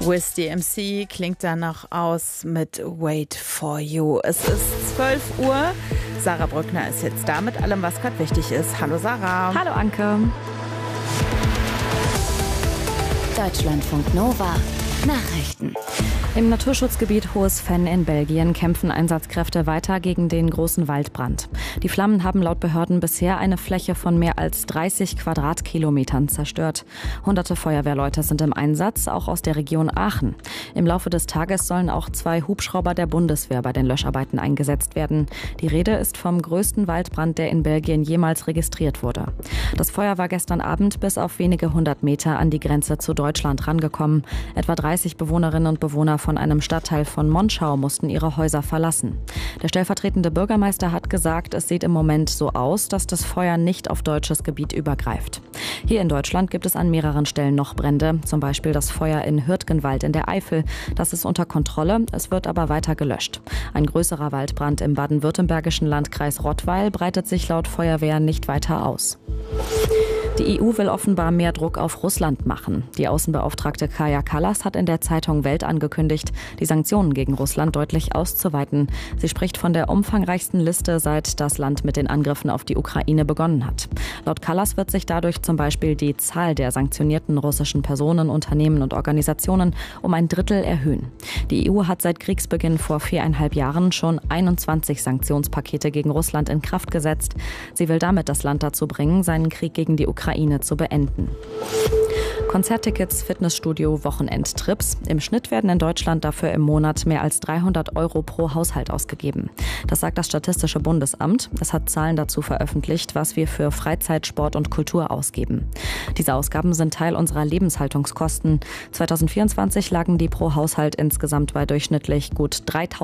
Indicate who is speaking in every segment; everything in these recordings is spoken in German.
Speaker 1: Wiz DMC klingt danach aus mit Wait for You. Es ist 12 Uhr. Sarah Brückner ist jetzt da mit allem, was gerade wichtig ist. Hallo Sarah.
Speaker 2: Hallo Anke.
Speaker 3: Deutschlandfunk Nova. Nachrichten.
Speaker 2: Im Naturschutzgebiet Hohes Venn in Belgien kämpfen Einsatzkräfte weiter gegen den großen Waldbrand. Die Flammen haben laut Behörden bisher eine Fläche von mehr als 30 Quadratkilometern zerstört. Hunderte Feuerwehrleute sind im Einsatz, auch aus der Region Aachen. Im Laufe des Tages sollen auch 2 Hubschrauber der Bundeswehr bei den Löscharbeiten eingesetzt werden. Die Rede ist vom größten Waldbrand, der in Belgien jemals registriert wurde. Das Feuer war gestern Abend bis auf wenige 100 Meter an die Grenze zu Deutschland rangekommen. Etwa 30 Bewohnerinnen und Bewohner von einem Stadtteil von Monschau mussten ihre Häuser verlassen. Der stellvertretende Bürgermeister hat gesagt, es sieht im Moment so aus, dass das Feuer nicht auf deutsches Gebiet übergreift. Hier in Deutschland gibt es an mehreren Stellen noch Brände, zum Beispiel das Feuer in Hürtgenwald in der Eifel. Das ist unter Kontrolle, es wird aber weiter gelöscht. Ein größerer Waldbrand im baden-württembergischen Landkreis Rottweil breitet sich laut Feuerwehr nicht weiter aus. Die EU will offenbar mehr Druck auf Russland machen. Die Außenbeauftragte Kaja Kallas hat in der Zeitung Welt angekündigt, die Sanktionen gegen Russland deutlich auszuweiten. Sie spricht von der umfangreichsten Liste, seit das Land mit den Angriffen auf die Ukraine begonnen hat. Laut Kallas wird sich dadurch zum Beispiel die Zahl der sanktionierten russischen Personen, Unternehmen und Organisationen um ein Drittel erhöhen. Die EU hat seit Kriegsbeginn vor 4,5 Jahren schon 21 Sanktionspakete gegen Russland in Kraft gesetzt. Sie will damit das Land dazu bringen, seinen Krieg gegen die Ukraine zu beenden. Konzerttickets, Fitnessstudio, Wochenendtrips. Im Schnitt werden in Deutschland dafür im Monat mehr als 300 € pro Haushalt ausgegeben. Das sagt das Statistische Bundesamt. Es hat Zahlen dazu veröffentlicht, was wir für Freizeit, Sport und Kultur ausgeben. Diese Ausgaben sind Teil unserer Lebenshaltungskosten. 2024 lagen die pro Haushalt insgesamt bei durchschnittlich gut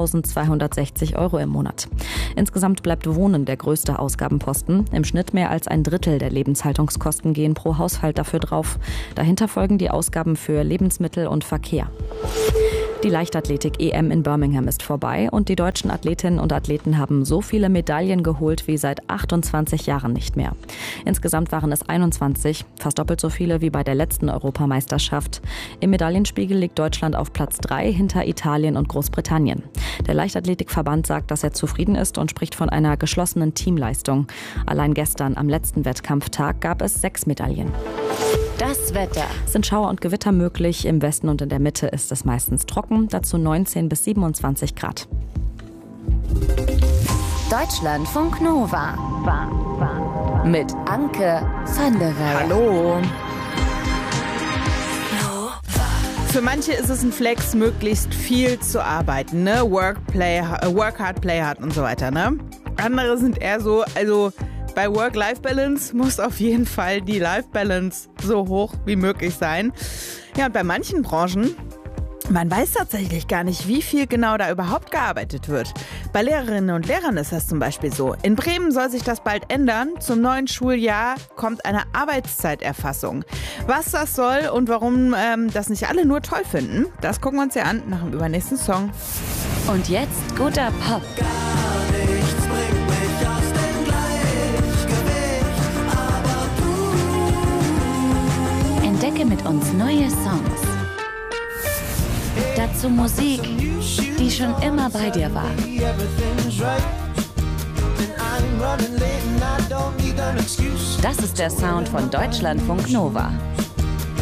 Speaker 2: 3.260 € im Monat. Insgesamt bleibt Wohnen der größte Ausgabenposten. Im Schnitt mehr als ein Drittel der Lebenshaltungskosten gehen pro Haushalt dafür drauf. Dahinter folgen die Ausgaben für Lebensmittel und Verkehr. Die Leichtathletik-EM in Birmingham ist vorbei und die deutschen Athletinnen und Athleten haben so viele Medaillen geholt wie seit 28 Jahren nicht mehr. Insgesamt waren es 21, fast doppelt so viele wie bei der letzten Europameisterschaft. Im Medaillenspiegel liegt Deutschland auf Platz 3 hinter Italien und Großbritannien. Der Leichtathletikverband sagt, dass er zufrieden ist und spricht von einer geschlossenen Teamleistung. Allein gestern, am letzten Wettkampftag, gab es 6 Medaillen.
Speaker 3: Das Wetter.
Speaker 2: Es sind Schauer und Gewitter möglich. Im Westen und in der Mitte ist es meistens trocken. Dazu 19 bis 27 Grad.
Speaker 3: Deutschlandfunk Nova. Mit Anke van der Weyer.
Speaker 1: Hallo. Für manche ist es ein Flex, möglichst viel zu arbeiten, ne? Work hard, play hard und so weiter, ne? Andere sind eher so, also bei Work-Life-Balance muss auf jeden Fall die Life-Balance so hoch wie möglich sein. Ja, und bei manchen Branchen, man weiß tatsächlich gar nicht, wie viel genau da überhaupt gearbeitet wird. Bei Lehrerinnen und Lehrern ist das zum Beispiel so. In Bremen soll sich das bald ändern. Zum neuen Schuljahr kommt eine Arbeitszeiterfassung. Was das soll und warum das nicht alle nur toll finden, das gucken wir uns ja an nach dem übernächsten Song.
Speaker 3: Und jetzt guter Pop. Entdecke mit uns neue Songs. Dazu Musik, die schon immer bei dir war. Das ist der Sound von Deutschlandfunk Nova.